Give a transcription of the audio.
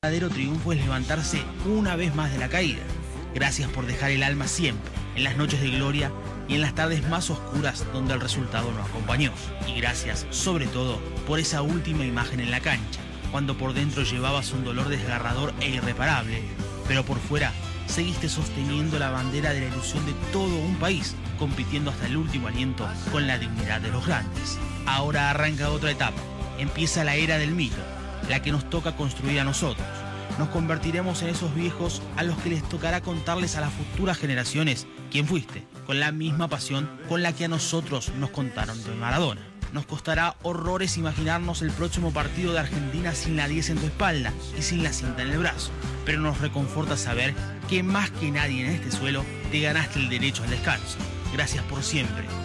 verdadero triunfo es levantarse una vez más de la caída. Gracias por dejar el alma siempre, en las noches de gloria y en las tardes más oscuras donde el resultado no acompañó. Y gracias, sobre todo, por esa última imagen en la cancha, cuando por dentro llevabas un dolor desgarrador e irreparable, pero por fuera seguiste sosteniendo la bandera de la ilusión de todo un país, compitiendo hasta el último aliento con la dignidad de los grandes. Ahora arranca otra etapa, empieza la era del mito, la que nos toca construir a nosotros. Nos convertiremos en esos viejos a los que les tocará contarles a las futuras generaciones quién fuiste, con la misma pasión con la que a nosotros nos contaron de Maradona. Nos costará horrores imaginarnos el próximo partido de Argentina sin la 10 en tu espalda y sin la cinta en el brazo, pero nos reconforta saber que más que nadie en este suelo te ganaste el derecho al descanso. Gracias por siempre.